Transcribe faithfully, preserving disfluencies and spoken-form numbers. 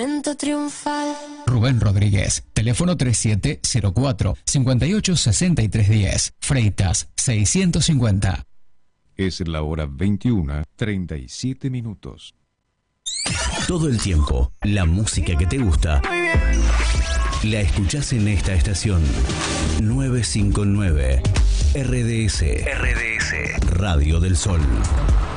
Triunfal. Rubén Rodríguez, teléfono treinta y siete cero cuatro, cincuenta y ocho sesenta y tres diez, Freitas seiscientos cincuenta. Es la hora veintiuna, treinta y siete minutos. Todo el tiempo, la música que te gusta la escuchás en esta estación. novecientos cincuenta y nueve R D S, R D S, Radio del Sol.